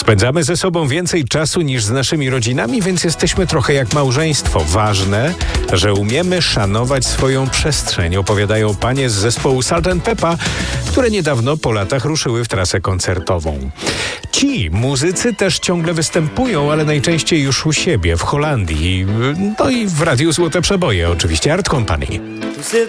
Spędzamy ze sobą więcej czasu niż z naszymi rodzinami, więc jesteśmy trochę jak małżeństwo. Ważne, że umiemy szanować swoją przestrzeń, opowiadają panie z zespołu Salt & Pepa, które niedawno po latach ruszyły w trasę koncertową. Ci muzycy też ciągle występują, ale najczęściej już u siebie, w Holandii. No i w Radiu Złote Przeboje oczywiście, Art Company.